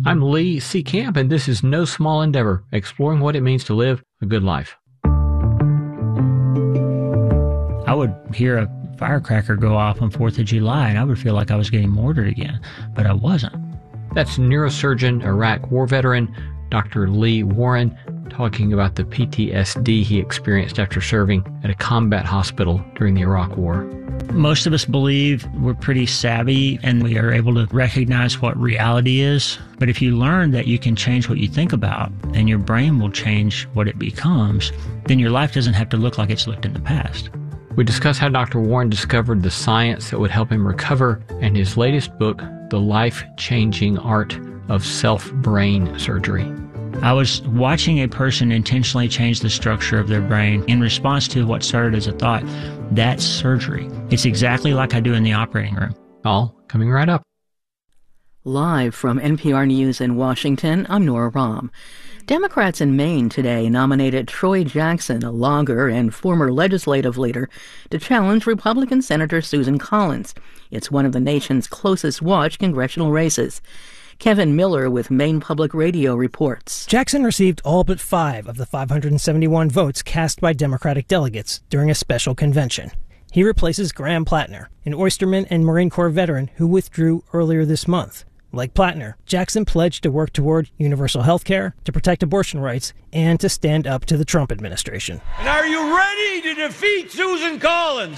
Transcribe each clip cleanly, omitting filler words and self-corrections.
I'm Lee C. Camp, and this is No Small Endeavor, exploring what it means to live a good life. I would hear a firecracker go off on 4th of July, and I would feel like I was getting mortared again, but I wasn't. That's neurosurgeon, Iraq war veteran, Dr. Lee Warren, talking about the PTSD he experienced after serving at a combat hospital during the Iraq War. Most of us believe we're pretty savvy and we are able to recognize what reality is. But if you learn that you can change what you think about and your brain will change what it becomes, then your life doesn't have to look like it's looked in the past. We discuss how Dr. Warren discovered the science that would help him recover and his latest book, The Life-Changing Art of Self-Brain Surgery. I was watching a person intentionally change the structure of their brain in response to what started as a thought. That's surgery. It's exactly like I do in the operating room. All coming right up. Live from NPR News in Washington, I'm Nora Rahm. Democrats in Maine today nominated Troy Jackson, a logger and former legislative leader, to challenge Republican Senator Susan Collins. It's one of the nation's closest watched congressional races. Kevin Miller with Maine Public Radio reports. Jackson received all but 5 of the 571 votes cast by Democratic delegates during a special convention. He replaces Graham Plattner, an oysterman and Marine Corps veteran who withdrew earlier this month. Like Plattner, Jackson pledged to work toward universal health care, to protect abortion rights, and to stand up to the Trump administration. And are you ready to defeat Susan Collins?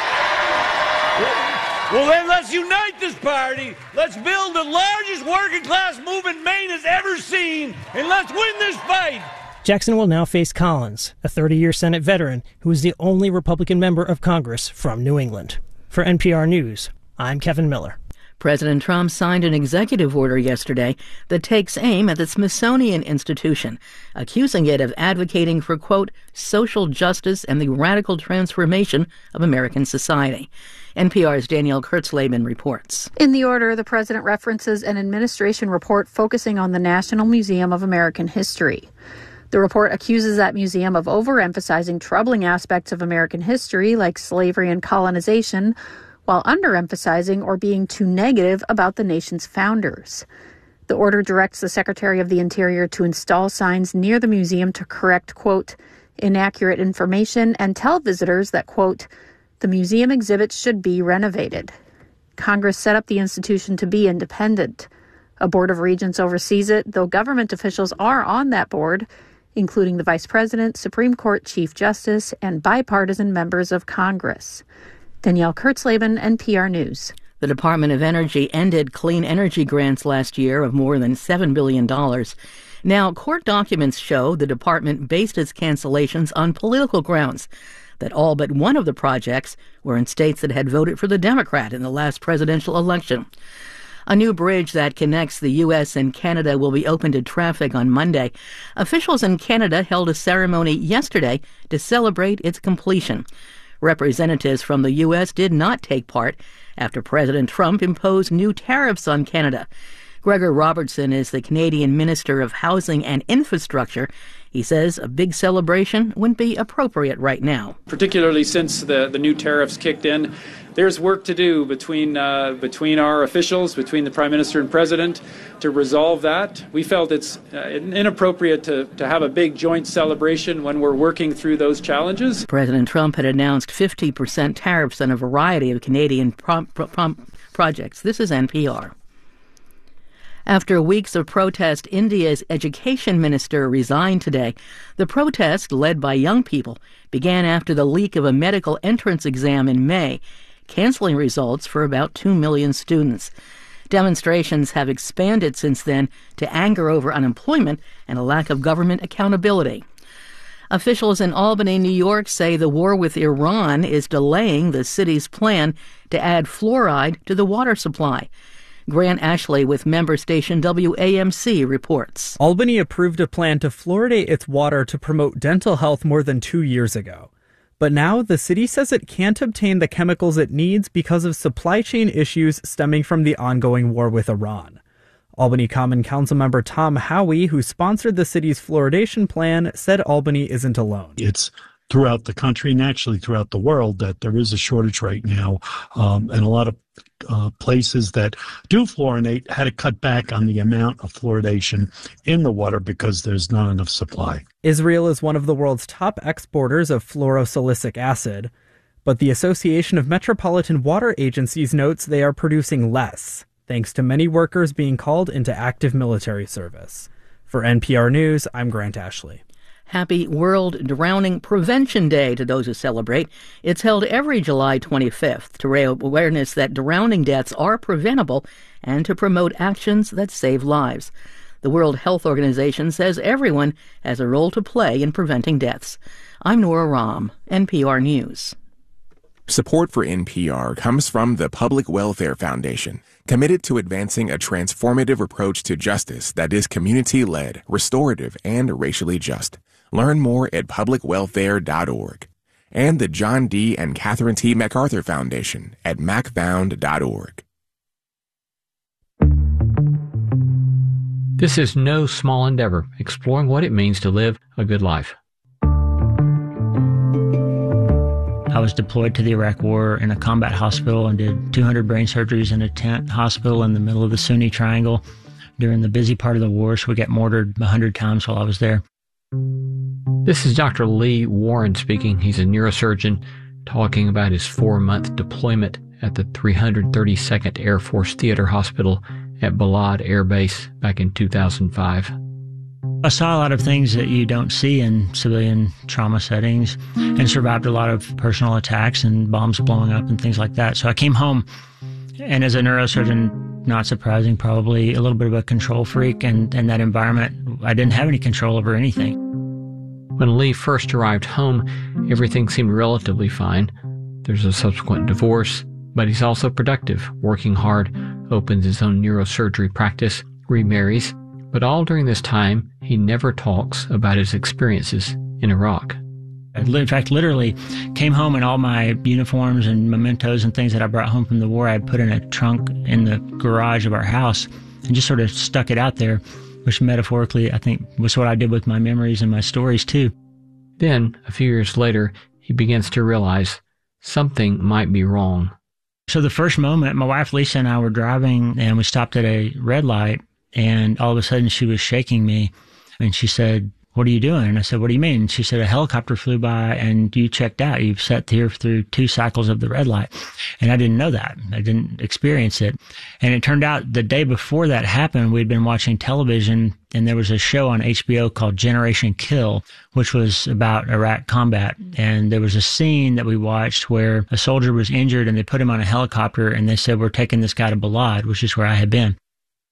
Well, then let's unite this party. Let's build the largest working class movement Maine has ever seen, and let's win this fight. Jackson will now face Collins, a 30-year Senate veteran who is the only Republican member of Congress from New England. For NPR News, I'm Kevin Miller. President Trump signed an executive order yesterday that takes aim at the Smithsonian Institution, accusing it of advocating for, quote, social justice and the radical transformation of American society. NPR's Danielle Kurtzleben reports. In the order, the president references an administration report focusing on the National Museum of American History. The report accuses that museum of overemphasizing troubling aspects of American history like slavery and colonization, while underemphasizing or being too negative about the nation's founders. The order directs the Secretary of the Interior to install signs near the museum to correct, quote, inaccurate information and tell visitors that, quote, the museum exhibits should be renovated. Congress set up the institution to be independent. A board of regents oversees it, though government officials are on that board, including the Vice President, Supreme Court Chief Justice, and bipartisan members of Congress. Danielle Kurtzleben, NPR News. The Department of Energy ended clean energy grants last year of more than $7 billion. Now, court documents show the department based its cancellations on political grounds, that all but one of the projects were in states that had voted for the Democrat in the last presidential election. A new bridge that connects the U.S. and Canada will be open to traffic on Monday. Officials in Canada held a ceremony yesterday to celebrate its completion. Representatives from the U.S. did not take part after President Trump imposed new tariffs on Canada. Gregor Robertson is the Canadian Minister of Housing and Infrastructure. He says a big celebration wouldn't be appropriate right now. Particularly since the new tariffs kicked in, there's work to do between our officials, between the Prime Minister and President, to resolve that. We felt it's inappropriate to have a big joint celebration when we're working through those challenges. President Trump had announced 50% tariffs on a variety of Canadian projects. This is NPR. After weeks of protest, India's education minister resigned today. The protest, led by young people, began after the leak of a medical entrance exam in May, canceling results for about 2 million students. Demonstrations have expanded since then to anger over unemployment and a lack of government accountability. Officials in Albany, New York, say the war with Iran is delaying the city's plan to add fluoride to the water supply. Grant Ashley with member station WAMC reports. Albany approved a plan to fluoridate its water to promote dental health more than 2 years ago. But now the city says it can't obtain the chemicals it needs because of supply chain issues stemming from the ongoing war with Iran. Albany Common Council member Tom Howey, who sponsored the city's fluoridation plan, said Albany isn't alone. It's throughout the country and actually throughout the world that there is a shortage right now. And a lot of places that do fluorinate had to cut back on the amount of fluoridation in the water because there's not enough supply. Israel is one of the world's top exporters of fluorosilicic acid, but the Association of Metropolitan Water Agencies notes they are producing less, thanks to many workers being called into active military service. For NPR News, I'm Grant Ashley. Happy World Drowning Prevention Day to those who celebrate. It's held every July 25th to raise awareness that drowning deaths are preventable and to promote actions that save lives. The World Health Organization says everyone has a role to play in preventing deaths. I'm Nora Rahm, NPR News. Support for NPR comes from the Public Welfare Foundation, committed to advancing a transformative approach to justice that is community-led, restorative, and racially just. Learn more at publicwelfare.org. And the John D. and Catherine T. MacArthur Foundation at macfound.org. This is no small endeavor, exploring what it means to live a good life. I was deployed to the Iraq War in a combat hospital and did 200 brain surgeries in a tent hospital in the middle of the Sunni Triangle during the busy part of the war, so we got mortared 100 times while I was there. This is Dr. Lee Warren speaking. He's a neurosurgeon talking about his 4-month deployment at the 332nd Air Force Theater Hospital at Balad Air Base back in 2005. I saw a lot of things that you don't see in civilian trauma settings and survived a lot of personal attacks and bombs blowing up and things like that. So I came home, and as a neurosurgeon, not surprising, probably a little bit of a control freak, and in that environment, I didn't have any control over anything. When Lee first arrived home, everything seemed relatively fine. There's a subsequent divorce, but he's also productive, working hard, opens his own neurosurgery practice, remarries. But all during this time, he never talks about his experiences in Iraq. In fact, literally came home and all my uniforms and mementos and things that I brought home from the war, I put in a trunk in the garage of our house and just sort of stuck it out there, which metaphorically, I think, was what I did with my memories and my stories too. Then, a few years later, he begins to realize something might be wrong. So the first moment, my wife Lisa and I were driving and we stopped at a red light, and all of a sudden she was shaking me and she said, "What are you doing?" And I said, "What do you mean?" And she said, "A helicopter flew by and you checked out. You've sat here through 2 cycles of the red light." And I didn't know that. I didn't experience it. And it turned out the day before that happened, we'd been watching television and there was a show on HBO called Generation Kill, which was about Iraq combat. And there was a scene that we watched where a soldier was injured and they put him on a helicopter and they said, "We're taking this guy to Balad," which is where I had been.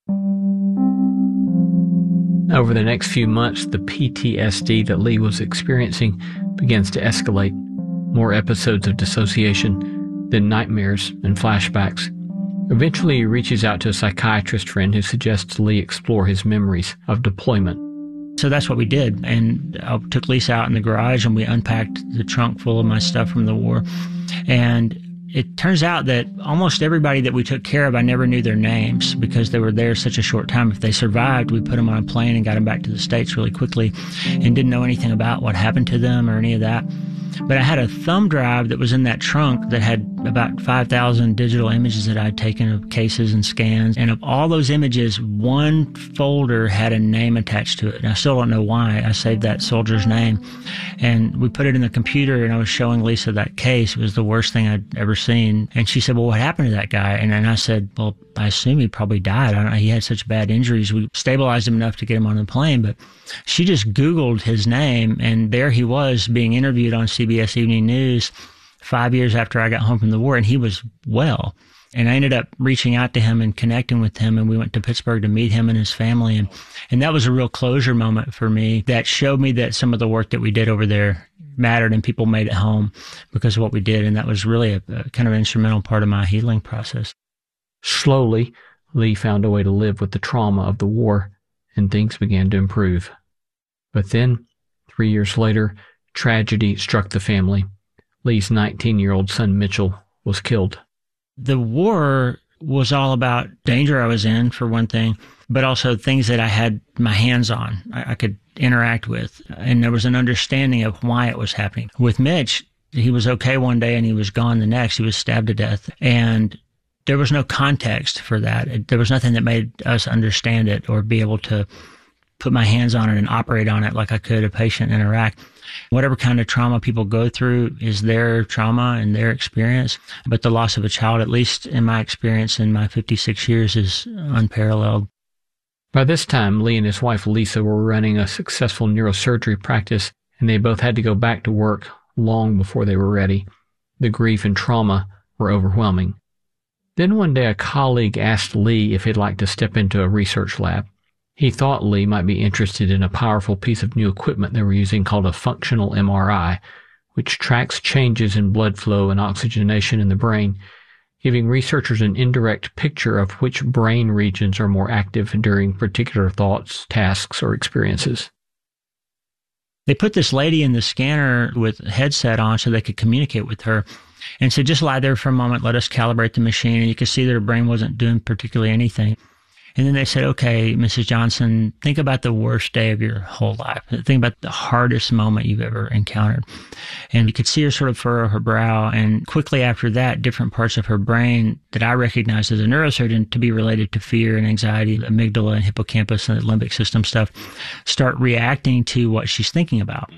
Over the next few months, the PTSD that Lee was experiencing begins to escalate. More episodes of dissociation, then nightmares and flashbacks. Eventually, he reaches out to a psychiatrist friend who suggests Lee explore his memories of deployment. So that's what we did. And I took Lisa out in the garage and we unpacked the trunk full of my stuff from the war. And it turns out that almost everybody that we took care of, I never knew their names because they were there such a short time. If they survived, we put them on a plane and got them back to the States really quickly and didn't know anything about what happened to them or any of that. But I had a thumb drive that was in that trunk that had about 5,000 digital images that I'd taken of cases and scans. And of all those images, one folder had a name attached to it. And I still don't know why I saved that soldier's name. And we put it in the computer and I was showing Lisa that case. It was the worst thing I'd ever seen. And she said, "Well, what happened to that guy?" And then I said, "Well, I assume he probably died. I don't know. He had such bad injuries. We stabilized him enough to get him on the plane." But she just Googled his name and there he was being interviewed on CBS Evening News 5 years after I got home from the war, and he was well. And I ended up reaching out to him and connecting with him, and we went to Pittsburgh to meet him and his family. And that was a real closure moment for me that showed me that some of the work that we did over there mattered and people made it home because of what we did. And that was really a kind of instrumental part of my healing process. Slowly, Lee found a way to live with the trauma of the war, and things began to improve. But then, 3 years later, tragedy struck the family. Lee's 19-year-old son, Mitchell, was killed. The war was all about danger I was in, for one thing, but also things that I had my hands on, I could interact with. And there was an understanding of why it was happening. With Mitch, he was okay one day and he was gone the next. He was stabbed to death. And there was no context for that. There was nothing that made us understand it or be able to put my hands on it and operate on it like I could a patient interact. Whatever kind of trauma people go through is their trauma and their experience. But the loss of a child, at least in my experience in my 56 years, is unparalleled. By this time, Lee and his wife Lisa were running a successful neurosurgery practice, and they both had to go back to work long before they were ready. The grief and trauma were overwhelming. Then one day a colleague asked Lee if he'd like to step into a research lab. He thought Lee might be interested in a powerful piece of new equipment they were using called a functional MRI, which tracks changes in blood flow and oxygenation in the brain, giving researchers an indirect picture of which brain regions are more active during particular thoughts, tasks, or experiences. They put this lady in the scanner with a headset on so they could communicate with her, and said, just lie there for a moment, let us calibrate the machine. And you could see that her brain wasn't doing particularly anything. And then they said, okay, Mrs. Johnson, think about the worst day of your whole life. Think about the hardest moment you've ever encountered. And you could see her sort of furrow her brow. And quickly after that, different parts of her brain that I recognized as a neurosurgeon to be related to fear and anxiety, the amygdala and hippocampus and the limbic system stuff, start reacting to what she's thinking about.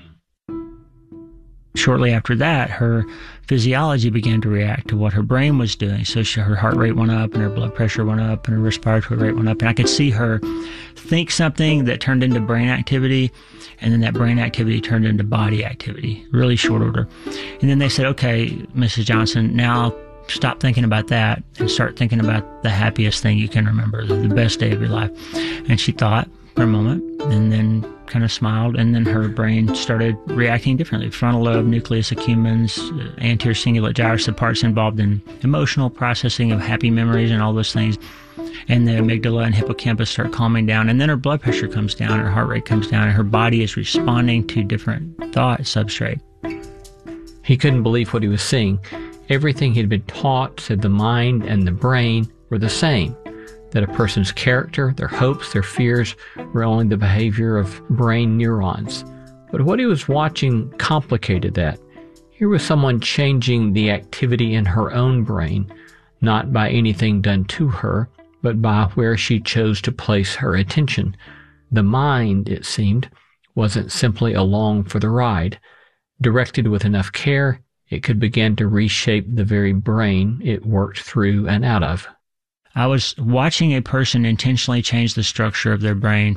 Shortly after that, her physiology began to react to what her brain was doing. So her heart rate went up and her blood pressure went up and her respiratory rate went up. And I could see her think something that turned into brain activity, and then that brain activity turned into body activity, really short order. And then they said, okay, Mrs. Johnson, now stop thinking about that and start thinking about the happiest thing you can remember, the best day of your life. And she thought for a moment and then kind of smiled, and then her brain started reacting differently. Frontal lobe, nucleus accumbens, anterior cingulate gyrus, the parts involved in emotional processing of happy memories and all those things. And the amygdala and hippocampus start calming down, and then her blood pressure comes down, her heart rate comes down, and her body is responding to different thought substrate. He couldn't believe what he was seeing. Everything he'd been taught said the mind and the brain were the same, that a person's character, their hopes, their fears were only the behavior of brain neurons. But what he was watching complicated that. Here was someone changing the activity in her own brain, not by anything done to her, but by where she chose to place her attention. The mind, it seemed, wasn't simply along for the ride. Directed with enough care, it could begin to reshape the very brain it worked through and out of. I was watching a person intentionally change the structure of their brain.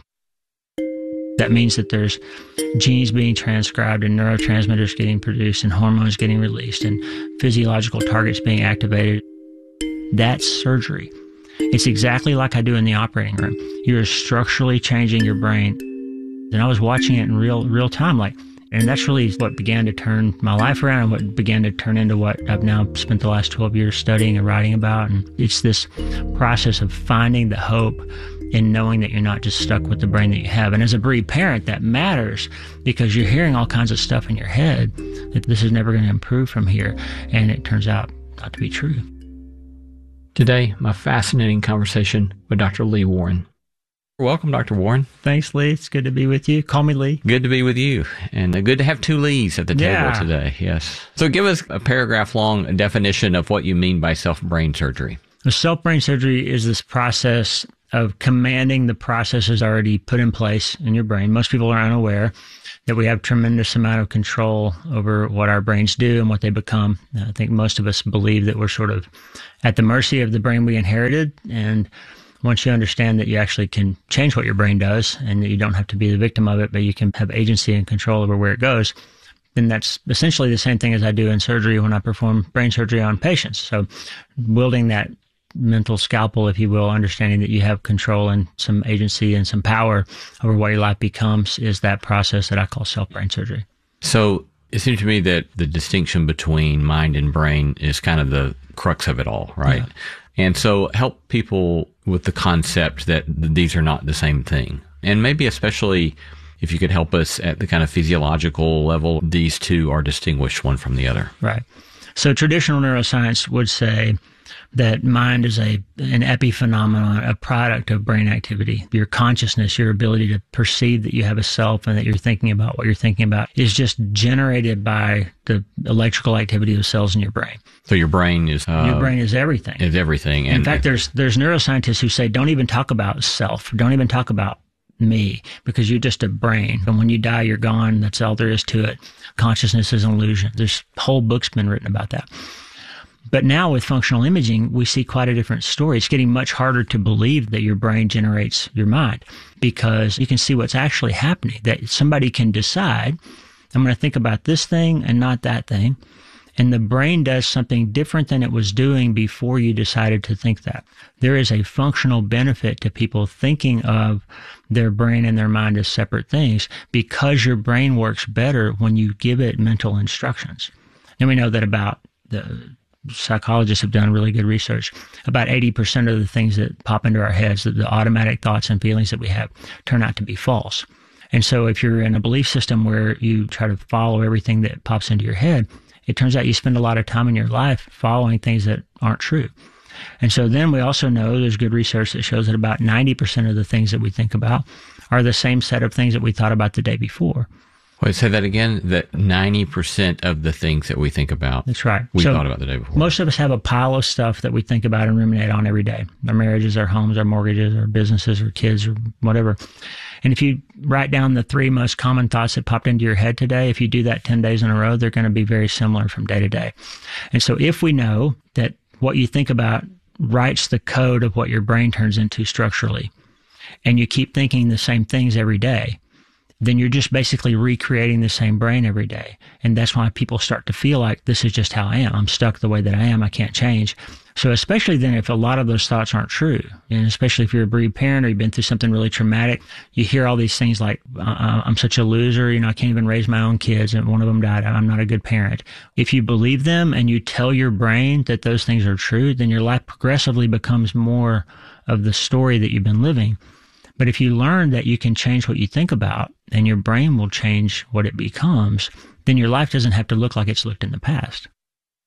That means that there's genes being transcribed and neurotransmitters getting produced and hormones getting released and physiological targets being activated. That's surgery. It's exactly like I do in the operating room. You're structurally changing your brain. And I was watching it in real time, and that's really what began to turn my life around and what began to turn into what I've now spent the last 12 years studying and writing about. And it's this process of finding the hope in knowing that you're not just stuck with the brain that you have. And as a bereaved parent, that matters because you're hearing all kinds of stuff in your head that this is never going to improve from here. And it turns out not to be true. Today, my fascinating conversation with Dr. Lee Warren. Welcome, Dr. Warren. Thanks, Lee. It's good to be with you. Call me Lee. Good to be with you. And good to have two Lees at the table today. Yes. So give us a paragraph-long definition of what you mean by self-brain surgery. Self-brain surgery is this process of commanding the processes already put in place in your brain. Most people are unaware that we have tremendous amount of control over what our brains do and what they become. I think most of us believe that we're sort of at the mercy of the brain we inherited, and once you understand that you actually can change what your brain does and that you don't have to be the victim of it, but you can have agency and control over where it goes, then that's essentially the same thing as I do in surgery when I perform brain surgery on patients. So wielding that mental scalpel, if you will, understanding that you have control and some agency and some power over what your life becomes is that process that I call self-brain surgery. So it seems to me that the distinction between mind and brain is kind of the crux of it all, right? Yeah. And so help people with the concept that these are not the same thing. And maybe especially if you could help us at the kind of physiological level, these two are distinguished one from the other. Right. So traditional neuroscience would say that mind is an epiphenomenon, a product of brain activity. Your consciousness, your ability to perceive that you have a self and that you're thinking about what you're thinking about, is just generated by the electrical activity of cells in your brain. So your brain is everything. Is everything. In fact, there's neuroscientists who say, don't even talk about self. Don't even talk about me, because you're just a brain. And when you die, you're gone. That's all there is to it. Consciousness is an illusion. There's whole books been written about that. But now with functional imaging, we see quite a different story. It's getting much harder to believe that your brain generates your mind, because you can see what's actually happening, that somebody can decide, I'm going to think about this thing and not that thing. And the brain does something different than it was doing before you decided to think that. There is a functional benefit to people thinking of their brain and their mind as separate things, because your brain works better when you give it mental instructions. And we know that about psychologists have done really good research. About 80% of the things that pop into our heads, the automatic thoughts and feelings that we have, turn out to be false. And so if you're in a belief system where you try to follow everything that pops into your head, it turns out you spend a lot of time in your life following things that aren't true. And so then we also know there's good research that shows that about 90% of the things that we think about are the same set of things that we thought about the day before. Wait, say that again, that 90% of the things that we think about. That's right. We thought about the day before. Most of us have a pile of stuff that we think about and ruminate on every day. Our marriages, our homes, our mortgages, our businesses, our kids, or whatever. And if you write down the 3 most common thoughts that popped into your head today, if you do that 10 days in a row, they're going to be very similar from day to day. And so if we know that what you think about writes the code of what your brain turns into structurally, and you keep thinking the same things every day, then you're just basically recreating the same brain every day. And that's why people start to feel like, this is just how I am. I'm stuck the way that I am. I can't change. So especially then if a lot of those thoughts aren't true, and especially if you're a bereaved parent or you've been through something really traumatic, you hear all these things like, I'm such a loser, I can't even raise my own kids, and one of them died, I'm not a good parent. If you believe them and you tell your brain that those things are true, then your life progressively becomes more of the story that you've been living. But if you learn that you can change what you think about and your brain will change what it becomes, then your life doesn't have to look like it's looked in the past.